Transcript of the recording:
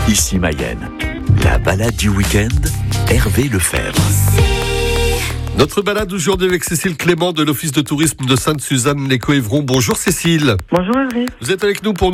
Ici Mayenne. La balade du week-end, Hervé Lefebvre. Notre balade aujourd'hui avec Cécile Clément de l'Office de tourisme de Sainte-Suzanne-les-Coëvrons. Bonjour Cécile. Bonjour Hervé. Vous êtes avec nous pour